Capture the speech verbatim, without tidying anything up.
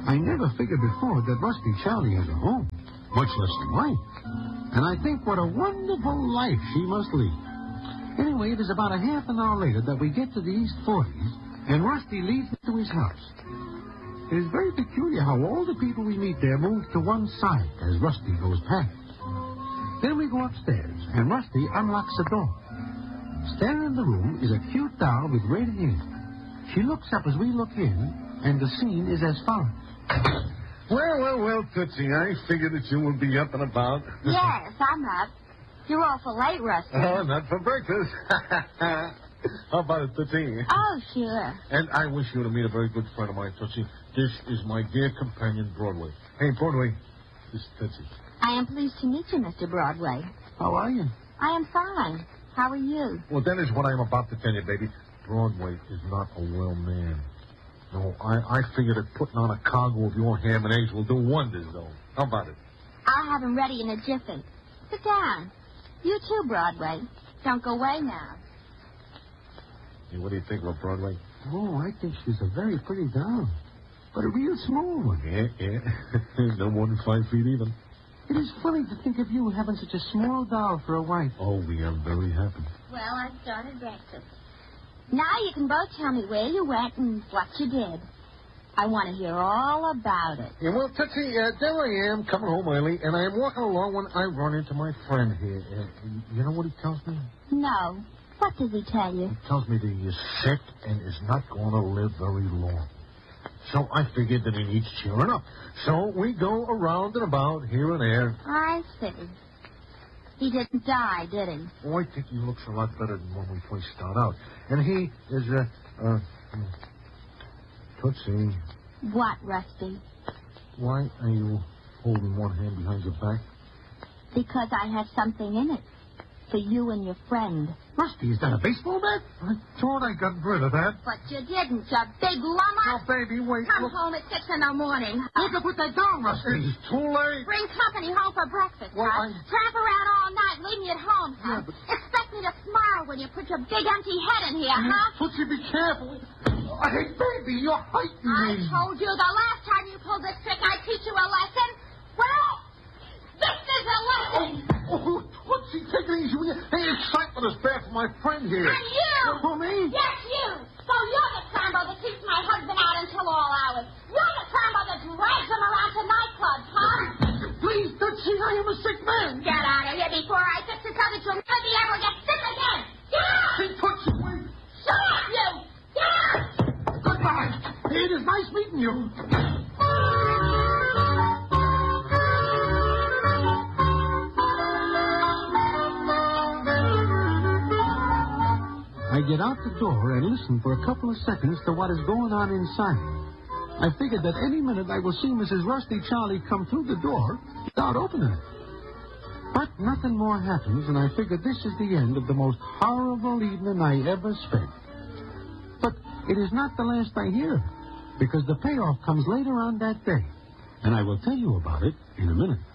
I never figured before that Rusty Charlie has a home, much less a wife. And I think what a wonderful life she must lead. Anyway, it is about a half an hour later that we get to the East forties, and Rusty leads me to his house. It is very peculiar how all the people we meet there move to one side as Rusty goes past. Then we go upstairs, and Rusty unlocks the door. Standing in the room is a cute doll with red hair. She looks up as we look in, and the scene is as follows. Well, well, well, Tootsie, I figured that you would be up and about. Yes, I'm up. You're awful late, Rusty. Oh, not for breakfast. How about it, Tootsie? Oh, sure. And I wish you to meet a very good friend of mine, Tootsie. This is my dear companion, Broadway. Hey, Broadway, this is Tootsie. I am pleased to meet you, Mister Broadway. How are you? I am fine. How are you? Well, that is what I am about to tell you, baby. Broadway is not a well man. No, I, I figure that putting on a cargo of your ham and eggs will do wonders, though. How about it? I'll have them ready in a jiffy. Sit down. You too, Broadway. Don't go away now. Hey, what do you think of Broadway? Oh, I think she's a very pretty doll. But a real small one. Yeah, yeah. No more than five feet even. It is funny to think of you having such a small doll for a wife. Oh, we are very happy. Well, I started breakfast. Now you can both tell me where you went and what you did. I want to hear all about it. Yeah, well, Tootsie, uh, there I am, coming home early, and I am walking along when I run into my friend here. Uh, you know what he tells me? No. What does he tell you? He tells me that he is sick and is not going to live very long. So I figured that he needs cheering up. So we go around and about, here and there. I see. He didn't die, did he? Oh, I think he looks a lot better than when we first start out. And he is, uh, uh, Tootsie. What, Rusty? Why are you holding one hand behind your back? Because I have something in it. For you and your friend. Rusty, is that a baseball bat? I thought I got rid of that. But you didn't, you big lummox. Oh, baby, wait. Come look. home at six in the morning. Look up with that doll, Rusty. It's too late. Bring company home for breakfast, Well, huh? I'm- Tramp around all night, leave me at home, huh? Yeah, but- Expect me to smile when you put your big empty head in here, huh? Tootsie, be careful. Hey, baby, you're fighting I me. told you the last time you pulled this trick, I'd teach you a lesson. Well, this is a lesson. Oh, Tootsie, take it easy. Will you? Hey, excitement is bad for my friend here. And you. For me? Yes, you. So you're the trambo that keeps my husband out until all hours. You're the trambo that drags him around to nightclubs, huh? Please, Tootsie, I am a sick man. Get out of here before I fix it so that you'll never ever get sick again. Get out! Hey, Tootsie, wait. Shut up, you! Get out! Goodbye. It is nice meeting you. I get out the door and listen for a couple of seconds to what is going on inside. I figured that any minute I will see Missus Rusty Charlie come through the door without opening it. But nothing more happens, and I figured this is the end of the most horrible evening I ever spent. But it is not the last I hear, because the payoff comes later on that day, and I will tell you about it in a minute.